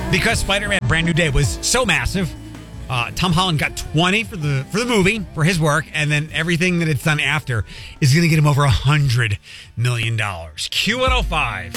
Because Spider-Man Brand New Day was so massive, Tom Holland got 20 for the movie, for his work, and then everything that it's done after is going to get him over $100 million. Q105.